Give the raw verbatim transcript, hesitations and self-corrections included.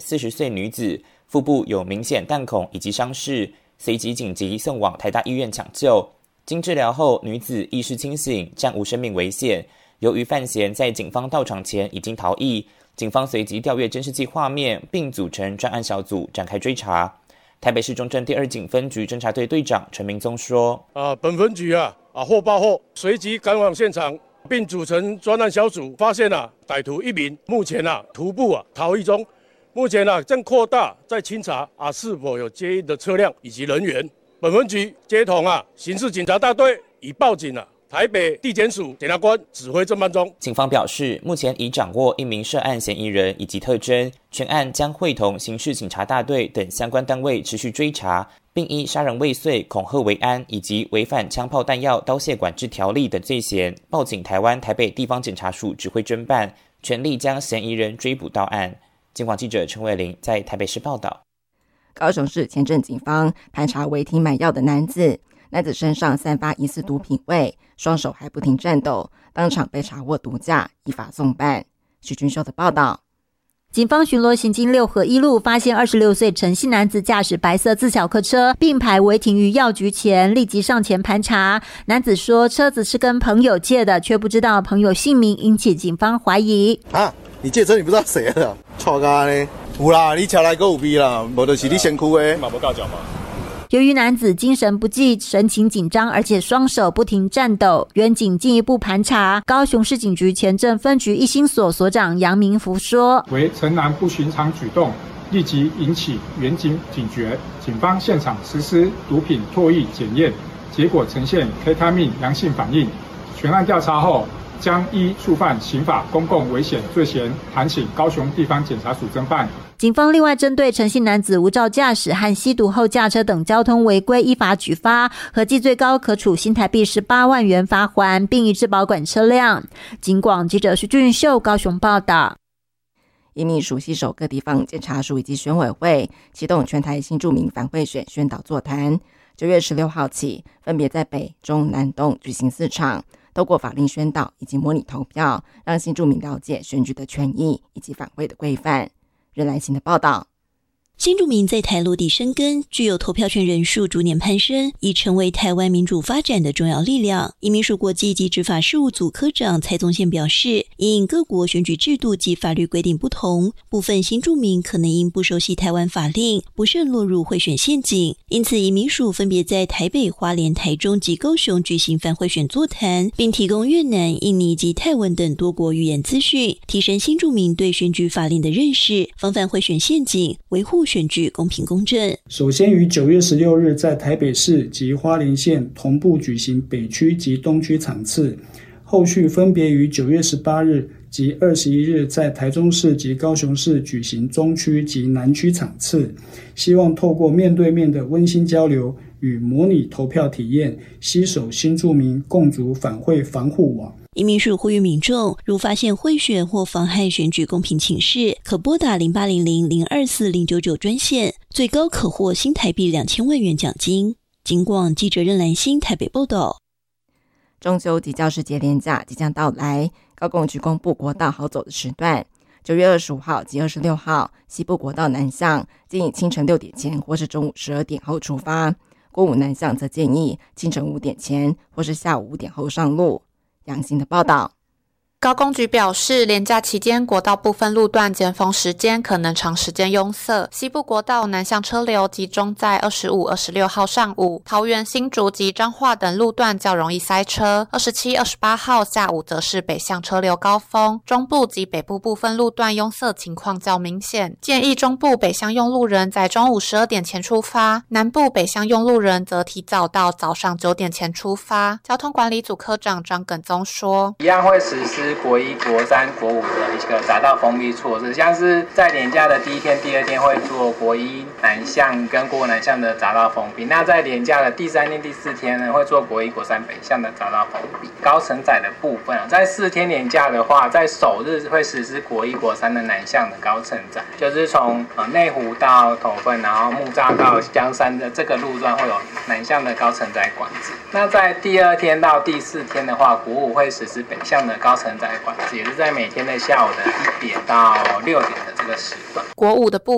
四十岁女子，腹部有明显弹孔以及伤势，随即紧急送往台大医院抢救。经治疗后，女子意识清醒，暂无生命危险。由于范闲在警方到场前已经逃逸，警方随即调阅监视器画面，并组成专案小组展开追查。台北市中正第二警分局侦查队队长陈明宗说：“ 啊，本分局啊啊获报后，随即赶往现场，并组成专案小组，发现啊歹徒一名，目前啊徒步啊逃逸中，目前啊正扩大在清查啊是否有接应的车辆以及人员。本分局接同啊刑事警察大队已报警了。”台北地检署检察官指挥侦办中。 警方表示，目前已掌握一名涉案嫌疑人以及特征，全案将会同刑事警察大队等相关单位持续追查，并依杀人未遂、恐吓为安以及违反枪炮弹药刀械管制条例等罪嫌，报警台湾台北地方检察署指挥侦办，全力将嫌疑人追捕到案。警广记者陈伟玲在台北市报道。 高雄市前镇警方盘查违停买药的男子，男子身上散发疑似毒品味，双手还不停颤抖，当场被查获毒驾，依法送办。许君秀的报道。 警方巡逻行经六合一路，发现二十六岁陈姓男子驾驶白色自小客车并排违停于药局前，立即上前盘查。男子说车子是跟朋友借的，却不知道朋友姓名，引起警方怀疑。 啊，你借车你不知道谁的？错噶呢？有啦，你车来还有味啦，无就是你先驱的。 你嘛无告脚吗？ 由于男子精神不济，神情紧张，而且双手不停颤抖，员警进一步盘查。高雄市警局前镇分局一心所所长杨明福说：“ 为陈男不寻常举动，立即引起员警警觉，警方现场实施毒品唾液检验，结果呈现 K 他命阳性反应。全案调查后，将依触犯刑法公共危险罪嫌，函请高雄地方检察署侦办。” 警方另外针对陈姓男子无照驾驶和吸毒后驾车等交通违规依法举发，合计最高可处新台币十八万元罚锾，并移至保管车辆。警广记者徐俊秀高雄报道。 移民署携手各地方检察署以及选委会，启动全台新住民反贿选宣导座谈。九月十六号起，分别在北、中、南、东举行四场，透过法令宣导以及模拟投票，让新住民了解选举的权益以及反贿的规范。任来行的报道。 新住民在台落地生根，具有投票权人数逐年攀升，已成为台湾民主发展的重要力量。移民署国际及执法事务组科长蔡宗宪表示，因各国选举制度及法律规定不同，部分新住民可能因不熟悉台湾法令，不慎落入贿选陷阱。因此，移民署分别在台北、花莲、台中及高雄举行反贿选座谈，并提供越南、印尼及泰文等多国语言资讯，提升新住民对选举法令的认识，防范贿选陷阱，维护选举公平公正。 首先于九月十六日在台北市及花莲县同步举行北区及东区场次，后续分别于九月十八日及二十一日在台中市及高雄市举行中区及南区场次，希望透过面对面的温馨交流与模拟投票体验，携手新住民共筑反贿防护网。 移民署呼吁民众，如发现贿选或妨害选举公平请示，可拨打零八零零零二四零九九专线，最高可获新台币两千万元奖金。警广记者任兰心台北报道。 中秋及教师节连假即将到来，高公局公布国道好走的时段。九月二十五号及二十六号，西部国道南向建议清晨六点前或是中午十二点后出发，国五南向则建议清晨五点前或是下午五点后上路。杨新的报道。 高公局表示，连假期间国道部分路段尖峰时间可能长时间拥塞，西部国道南向车流集中在二十五、二十六号上午，桃园、新竹及彰化等路段较容易塞车。二十七、二十八号下午则是北向车流高峰，中部及北部部分路段拥塞情况较明显，建议中部北向用路人在中午十二点前出发，南部北向用路人则提早到早上九点前出发。交通管理组科长张耿宗说， 一样会实施国一、国三、国五的一个匝道封闭措施，像是在连假的第一天、第二天会做国一南向跟国五南向的匝道封闭，那在连假的第三天、第四天呢，会做国一、国三北向的匝道封闭。高承载的部分，在四天连假的话，在首日会实施国一、国三的南向的高承载，就是从呃内湖到头份，然后木栅到江山的这个路段会有南向的高承载管制。那在第二天到第四天的话，国五会实施北向的高承载管制，也是在每天的下午的一点到六点的这个时段。 国五的部